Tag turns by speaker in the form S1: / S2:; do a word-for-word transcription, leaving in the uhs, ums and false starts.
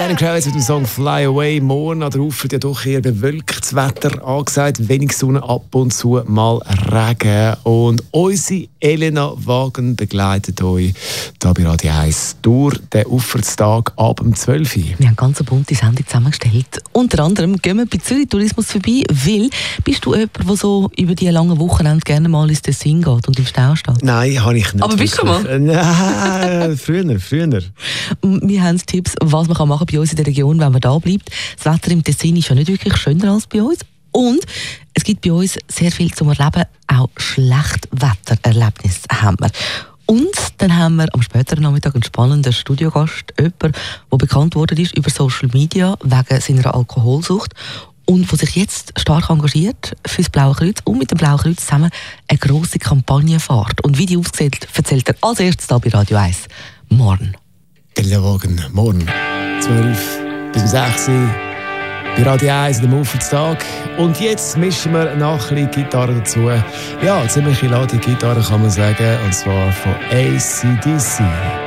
S1: Danny Kravitz mit dem Song Fly Away. Morgen an der Ufer ja doch eher bewölktes Wetter angesagt. Wenig Sonne, ab und zu mal Regen. Und unsere Elena Wagen begleitet euch hier bei Radio eins durch den Ufertag ab um zwölf Uhr.
S2: Wir haben ganz eine bunte Sendung zusammengestellt. Unter anderem gehen wir bei Zürich Tourismus vorbei, weil bist du jemand, der so über die langen Wochenende gerne mal ins Tessin geht und im Stau steht?
S1: Nein, habe ich nicht.
S2: Aber bist du mal?
S1: Nein, früher, früher.
S2: Wir haben Tipps, was man machen kann bei uns in der Region, wenn man da bleibt. Das Wetter im Tessin ist ja nicht wirklich schöner als bei uns. Und es gibt bei uns sehr viel zum Erleben. Auch Schlechtwettererlebnisse haben wir. Und dann haben wir am späteren Nachmittag einen spannenden Studiogast, jemand, der bekannt worden ist über Social Media wegen seiner Alkoholsucht und der sich jetzt stark engagiert für das Blaue Kreuz und mit dem Blauen Kreuz zusammen eine grosse Kampagne fährt. Und wie die aussieht, erzählt er als erstes hier bei Radio eins. Morgen.
S1: Elena Wagen, morgen. zwölf bis um sechs Uhr. Bei Radio eins in dem Ufertag. Und jetzt mischen wir noch ein bisschen Gitarre dazu. Ja, ziemlich laute Gitarre kann man sagen. Und zwar von A C D C.